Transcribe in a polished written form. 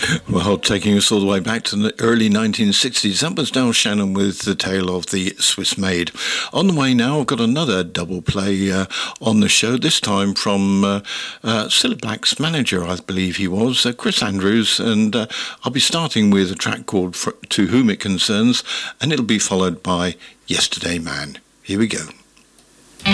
Well, taking us all the way back to the early 1960s, that was Del Shannon with The Tale of the Swiss Maid. On the way now, I've got another double play on the show, this time from Cilla Black's manager, I believe he was, Chris Andrews, and I'll be starting with a track called To Whom It Concerns, and it'll be followed by Yesterday Man. Here we go.